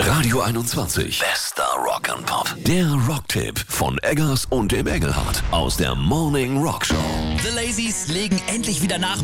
Radio 21. Bester Rock and Pop. Der Rocktipp von Eggers und dem Engelhardt aus der Morning Rock Show. The Lazies legen endlich wieder nach